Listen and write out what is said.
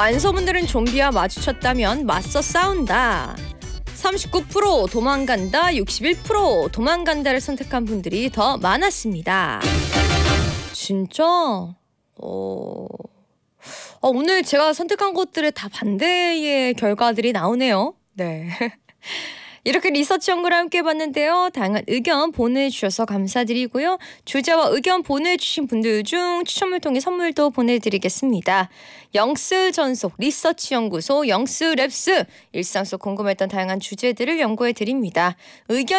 완소분들은 좀비와 마주쳤다면 맞서 싸운다. 39% 도망간다, 61% 도망간다를 선택한 분들이 더 많았습니다. 진짜? 오늘 제가 선택한 것들의 다 반대의 결과들이 나오네요. 네. 이렇게 리서치 연구를 함께 해봤는데요. 다양한 의견 보내주셔서 감사드리고요. 주제와 의견 보내주신 분들 중 추첨을 통해 선물도 보내드리겠습니다. 영스 전속 리서치 연구소 영스 랩스, 일상 속 궁금했던 다양한 주제들을 연구해드립니다. 의견